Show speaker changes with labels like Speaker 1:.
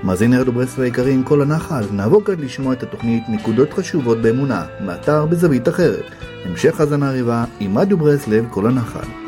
Speaker 1: מאזיני רדיו ברסלב היקרים, כל הנחל, נעבור כעת לשמוע את התוכנית נקודות חשובות באמונה, מאתר בזווית אחרת. המשך האזנה רבה עם רדיו ברסלב כל הנחל.